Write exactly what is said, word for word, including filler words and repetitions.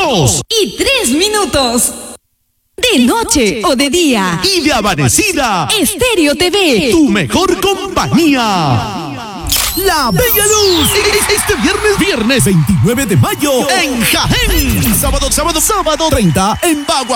dos y tres minutos. De noche o de día. Y de amanecida. Estéreo T V. Tu mejor compañía. La Bella Luz, este viernes, viernes veintinueve de mayo en Jaén. Sábado, sábado, sábado treinta en Bagua.